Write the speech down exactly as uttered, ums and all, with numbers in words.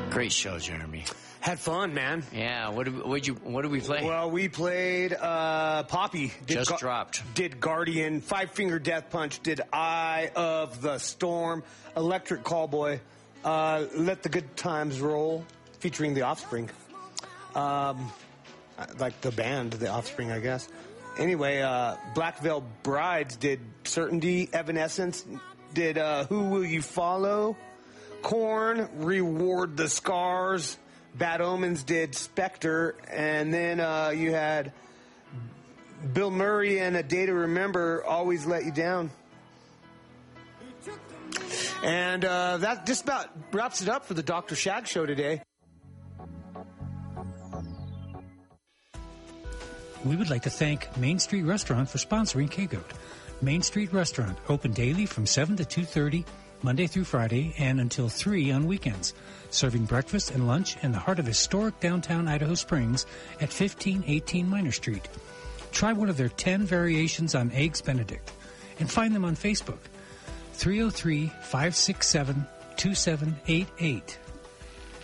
Great show, Jeremy. Had fun, man. Yeah. What did, what'd you, what did we play? Well, we played uh, Poppy. Did Just Gu- dropped. Did Guardian. Five Finger Death Punch. Did Eye of the Storm. Electric Callboy. Uh, Let the Good Times Roll, featuring The Offspring. Um, like the band, The Offspring, I guess. Anyway, uh, Black Veil Brides did Certainty. Evanescence did uh, Who Will You Follow? Korn, Reward the Scars. Bad Omens did Spectre. And then uh, you had Bill Murray and A Day to Remember, Always Let You Down. And uh, that just about wraps it up for the Doctor Shag Show today. We would like to thank Main Street Restaurant for sponsoring K-Goat. Main Street Restaurant, open daily from seven to two thirty, Monday through Friday, and until three on weekends. Serving breakfast and lunch in the heart of historic downtown Idaho Springs at fifteen eighteen Minor Street. Try one of their ten variations on Eggs Benedict and find them on Facebook. three oh three, five six seven, two seven eight eight.